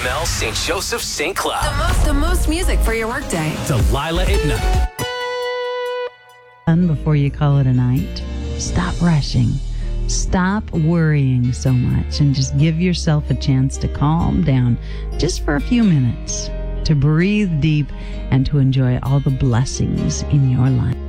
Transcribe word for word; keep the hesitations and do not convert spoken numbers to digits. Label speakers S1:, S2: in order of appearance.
S1: M L Saint Joseph Saint Cloud.
S2: The most, the most music for your workday.
S1: Delilah at night.
S3: And before you call it a night, stop rushing. Stop worrying so much and just give yourself a chance to calm down just for a few minutes, to breathe deep and to enjoy all the blessings in your life.